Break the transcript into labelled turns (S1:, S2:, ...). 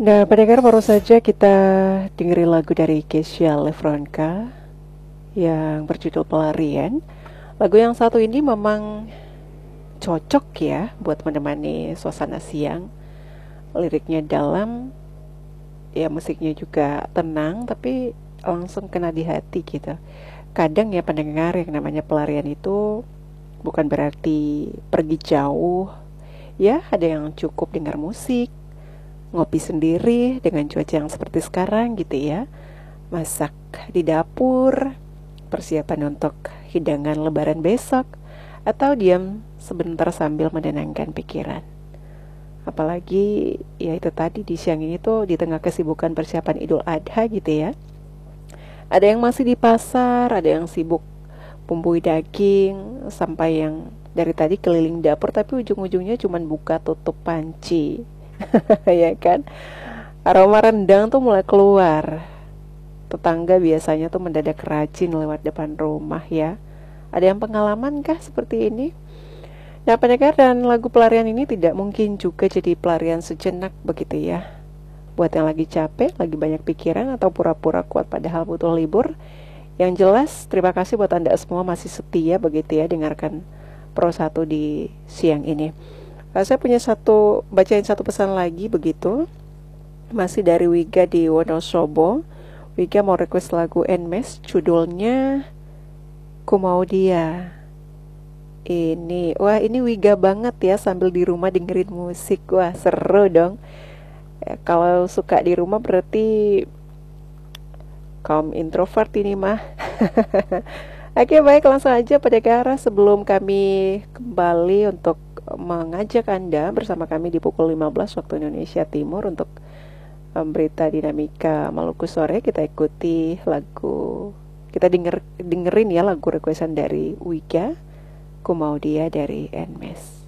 S1: Nah, pendengar baru saja kita dengerin lagu dari Kesha Lefronka yang berjudul Pelarian. Lagu yang satu ini memang cocok ya buat menemani suasana siang. Liriknya dalam, ya musiknya juga tenang, tapi langsung kena di hati gitu. Kadang ya pendengar, yang namanya pelarian itu bukan berarti pergi jauh. Ya, ada yang cukup dengar musik, ngopi sendiri dengan cuaca yang seperti sekarang gitu ya. Masak di dapur, persiapan untuk hidangan lebaran besok, atau diam sebentar sambil menenangkan pikiran. Apalagi ya itu tadi di siang ini tuh di tengah kesibukan persiapan Idul Adha gitu ya. Ada yang masih di pasar, ada yang sibuk bumbui daging, sampai yang dari tadi keliling dapur tapi ujung-ujungnya cuma buka tutup panci. Ya kan? Aroma rendang tuh mulai keluar. Tetangga biasanya tuh mendadak rajin lewat depan rumah ya. Ada yang pengalaman kah seperti ini? Nah, pendengar, dan lagu pelarian ini tidak mungkin juga jadi pelarian sejenak begitu ya. Buat yang lagi capek, lagi banyak pikiran, atau pura-pura kuat padahal butuh libur. Yang jelas, terima kasih buat Anda semua masih setia begitu ya dengarkan Pro 1 di siang ini. Saya punya bacain satu pesan lagi begitu. Masih dari Wiga di Wonosobo. Wiga mau request lagu Nmes, judulnya Ku Mau Dia. Ini Wiga banget ya sambil di rumah dengerin musik. Wah, seru dong. Ya, kalau suka di rumah berarti kaum introvert ini mah. Oke, baik, langsung aja pada Gara sebelum kami kembali untuk mengajak Anda bersama kami di pukul 15 waktu Indonesia Timur untuk berita dinamika Maluku sore. Kita ikuti lagu, kita dengerin ya lagu requestan dari Wiga, Ku Mau Dia dari Nmes.